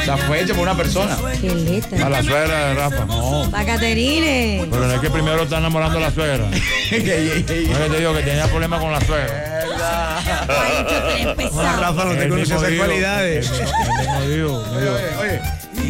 La fue hecha por una persona. Qué letra. A la suegra de Rafa, no. Pa' Caterine. Pero no es que primero está enamorando a la suegra. No es que te digo que tenía problemas con la suegra. Ay, yo te he empezado. Rafa, no te conoce esas cualidades. Oye, Oye,